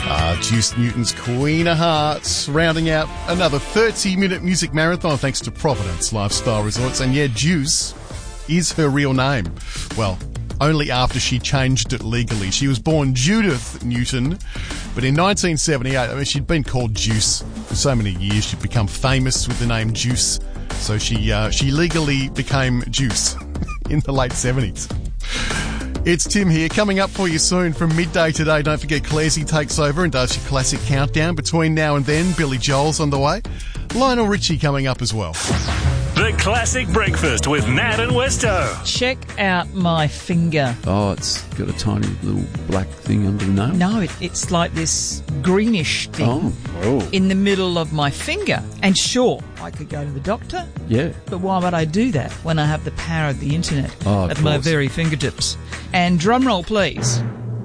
Juice Newton's Queen of Hearts, rounding out another 30-minute music marathon thanks to Providence Lifestyle Resorts. And yeah, Juice is her real name. Well, only after she changed it legally. She was born Judith Newton, but in 1978, she'd been called Juice for so many years. She'd become famous with the name Juice, so she legally became Juice in the late 70s. It's Tim here, coming up for you soon from midday today. Don't forget Clarsey takes over and does your classic countdown. Between now and then, Billy Joel's on the way. Lionel Richie coming up as well. The Classic Breakfast with Nat and Westo. Check out my finger. Oh, it's got a tiny little black thing under the nail? No, it's like this greenish thing in the middle of my finger. And sure, I could go to the doctor. Yeah. But why would I do that when I have the power of the internet at my very fingertips? And drum roll, please.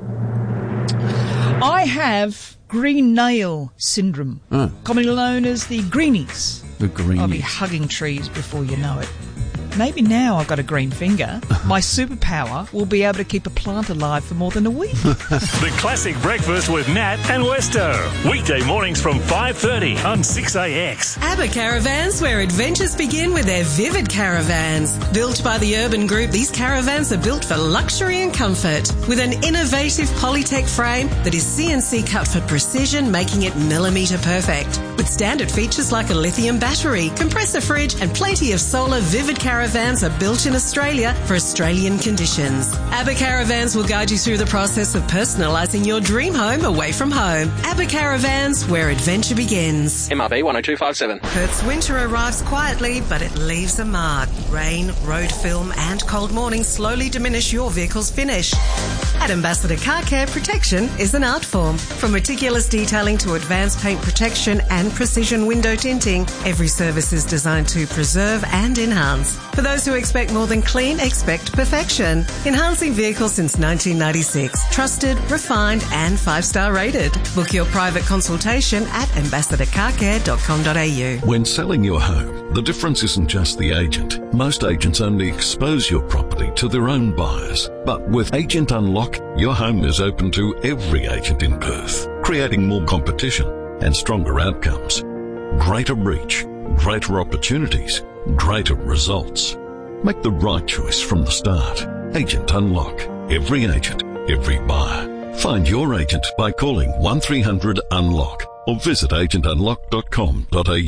I have green nail syndrome, commonly known as the greenies. The greenies. I'll be hugging trees before you know it. Maybe now I've got a green finger, my superpower will be able to keep a plant alive for more than a week. The Classic Breakfast with Nat and Westo. Weekday mornings from 5:30 on 6AX. ABBA Caravans, where adventures begin with their Vivid Caravans. Built by the Urban Group, these caravans are built for luxury and comfort. With an innovative Polytech frame that is CNC cut for precision, making it millimetre perfect. With standard features like a lithium battery, compressor fridge and plenty of solar, Vivid Caravans are built in Australia for Australian conditions. ABBA Caravans will guide you through the process of personalising your dream home away from home. ABBA Caravans, where adventure begins. MRB 10257. Perth's winter arrives quietly, but it leaves a mark. Rain, road film and cold mornings slowly diminish your vehicle's finish. At Ambassador Car Care, protection is an art form. From meticulous detailing to advanced paint protection and precision window tinting, every service is designed to preserve and enhance. For those who expect more than clean, expect perfection. Enhancing vehicles since 1996. Trusted, refined and 5-star rated. Book your private consultation at ambassadorcarcare.com.au. When selling your home, the difference isn't just the agent. Most agents only expose your property to their own buyers. But with Agent Unlock, your home is open to every agent in Perth, creating more competition and stronger outcomes. Greater reach, greater opportunities, greater results. Make the right choice from the start. Agent Unlock. Every agent, every buyer. Find your agent by calling 1300 UNLOCK or visit agentunlock.com.au.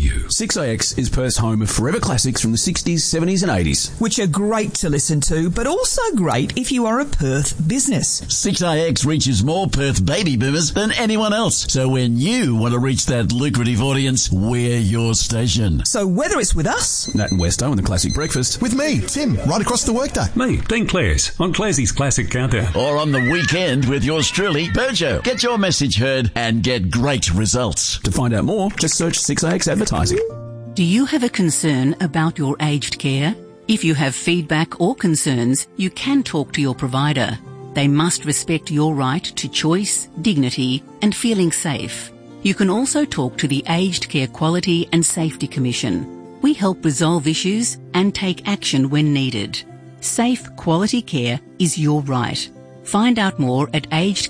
6AX is Perth's home of forever classics from the 60s, 70s and 80s. Which are great to listen to, but also great if you are a Perth business. 6AX reaches more Perth baby boomers than anyone else. So when you want to reach that lucrative audience, we're your station. So whether it's with us, Nat and Westo on the Classic Breakfast, with me, Tim, right across the workday, me, Dean Clares, on Clarsey's Classic Countdown, or on the weekend with yours truly, Berjo. Get your message heard and get great results. To find out more, just search 6AX Advertising. Do you have a concern about your aged care? If you have feedback or concerns, you can talk to your provider. They must respect your right to choice, dignity, and feeling safe. You can also talk to the Aged Care Quality and Safety Commission. We help resolve issues and take action when needed. Safe, quality care is your right. Find out more at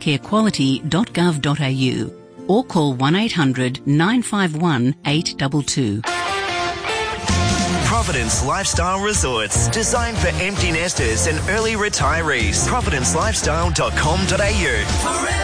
agedcarequality.gov.au. or call 1-800-951-822. Providence Lifestyle Resorts, designed for empty nesters and early retirees. providencelifestyle.com.au.